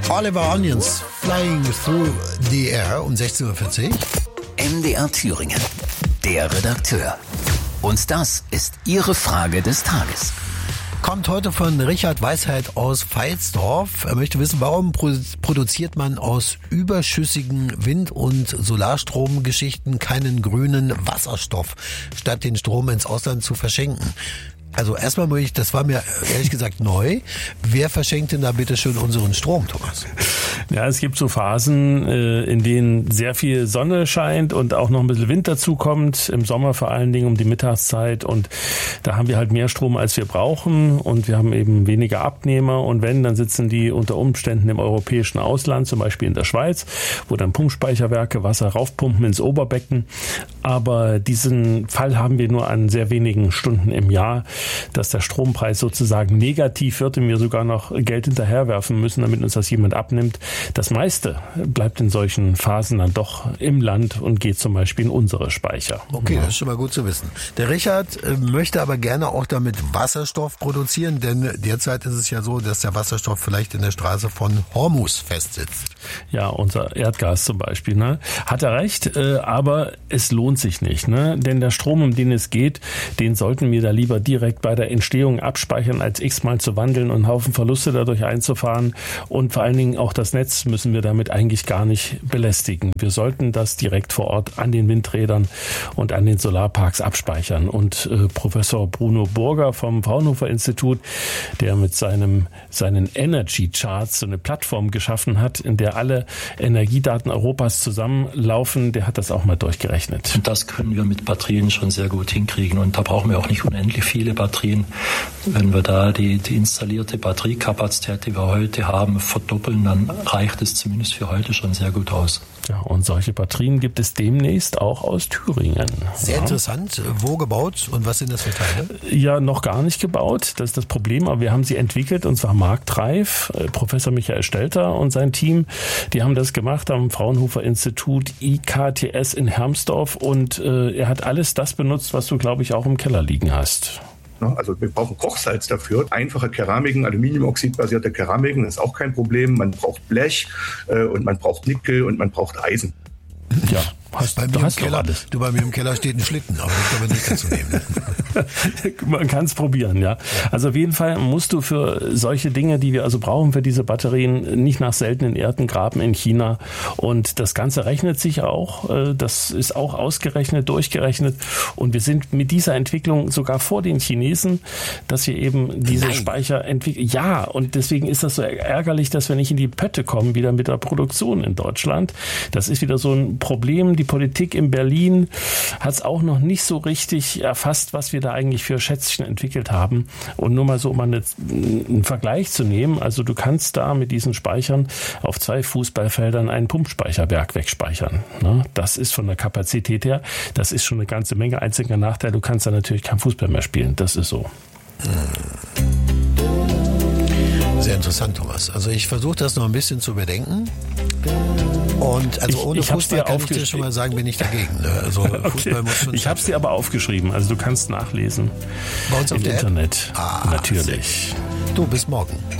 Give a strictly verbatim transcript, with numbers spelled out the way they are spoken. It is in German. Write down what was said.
Oliver Onions, Flying Through the Air um sechzehn Uhr vierzig. M D R Thüringen, der Redakteur. Und das ist Ihre Frage des Tages. Kommt heute von Richard Weisheit aus Veitsdorf. Er möchte wissen, warum produziert man aus überschüssigen Wind- und Solarstromgeschichten keinen grünen Wasserstoff, statt den Strom ins Ausland zu verschenken? Also erstmal muss ich, das war mir ehrlich gesagt neu. Wer verschenkt denn da bitte schön unseren Strom, Thomas? Ja, es gibt so Phasen, in denen sehr viel Sonne scheint und auch noch ein bisschen Wind dazu kommt. Im Sommer vor allen Dingen um die Mittagszeit. Und da haben wir halt mehr Strom, als wir brauchen. Und wir haben eben weniger Abnehmer. Und wenn, dann sitzen die unter Umständen im europäischen Ausland, zum Beispiel in der Schweiz, wo dann Pumpspeicherwerke Wasser raufpumpen ins Oberbecken. Aber diesen Fall haben wir nur an sehr wenigen Stunden im Jahr, dass der Strompreis sozusagen negativ wird und wir sogar noch Geld hinterherwerfen müssen, damit uns das jemand abnimmt. Das meiste bleibt in solchen Phasen dann doch im Land und geht zum Beispiel in unsere Speicher. Okay, das ist schon mal gut zu wissen. Der Richard möchte aber gerne auch damit Wasserstoff produzieren, denn derzeit ist es ja so, dass der Wasserstoff vielleicht in der Straße von Hormuz festsitzt. Ja, unser Erdgas zum Beispiel. Ne? Hat er recht, äh, aber es lohnt sich nicht. Ne? Denn der Strom, um den es geht, den sollten wir da lieber direkt bei der Entstehung abspeichern, als x-mal zu wandeln und einen Haufen Verluste dadurch einzufahren. Und vor allen Dingen auch das Netz müssen wir damit eigentlich gar nicht belästigen. Wir sollten das direkt vor Ort an den Windrädern und an den Solarparks abspeichern. Und äh, Professor Bruno Burger vom Fraunhofer Institut, der mit seinem seinen Energy Charts so eine Plattform geschaffen hat, in der alle Energiedaten Europas zusammenlaufen, der hat das auch mal durchgerechnet. Und das können wir mit Batterien schon sehr gut hinkriegen. Und da brauchen wir auch nicht unendlich viele Batterien. Wenn wir da die, die installierte Batteriekapazität, die wir heute haben, verdoppeln, dann reicht es zumindest für heute schon sehr gut aus. Ja, und solche Batterien gibt es demnächst auch aus Thüringen. Sehr ja. interessant. Wo gebaut und was sind das für Teile? Ja, noch gar nicht gebaut. Das ist das Problem. Aber wir haben sie entwickelt und zwar marktreif. Professor Michael Stelter und sein Team, die haben das gemacht am Fraunhofer Institut I K T S in Hermsdorf. Und äh, er hat alles das benutzt, was du, glaube ich, auch im Keller liegen hast. Also wir brauchen Kochsalz dafür. Einfache Keramiken, Aluminiumoxidbasierte Keramiken, das ist auch kein Problem. Man braucht Blech äh, und man braucht Nickel und man braucht Eisen. Ja, hast, bei mir im Keller, du, bei mir im Keller steht ein Schlitten, aber das können wir nicht dazu nehmen. Man kann es probieren, ja. Also auf jeden Fall musst du für solche Dinge, die wir also brauchen für diese Batterien, nicht nach seltenen Erden graben in China. Und das Ganze rechnet sich auch. Das ist auch ausgerechnet, durchgerechnet. Und wir sind mit dieser Entwicklung sogar vor den Chinesen, dass wir eben diese Nein. Speicher entwickeln. Ja, und deswegen ist das so ärgerlich, dass wir nicht in die Pötte kommen, wieder mit der Produktion in Deutschland. Das ist wieder so ein Problem. Die Politik in Berlin hat es auch noch nicht so richtig erfasst, was wir da eigentlich für Schätzchen entwickelt haben. Und nur mal so, um eine, einen Vergleich zu nehmen, also du kannst da mit diesen Speichern auf zwei Fußballfeldern einen Pumpspeicherberg wegspeichern. Ne? Das ist von der Kapazität her, das ist schon eine ganze Menge. Einziger Nachteil, du kannst da natürlich kein Fußball mehr spielen. Das ist so. Sehr interessant, Thomas. Also ich versuche das noch ein bisschen zu bedenken. Und also ich, ohne ich Fußball kann ich dir schon mal sagen, bin ich dagegen. Ne? Also okay. Fußball muss schon ich habe es dir aber aufgeschrieben, also du kannst nachlesen. Bei uns auf im der Internet. Ah, natürlich. Du, bis morgen.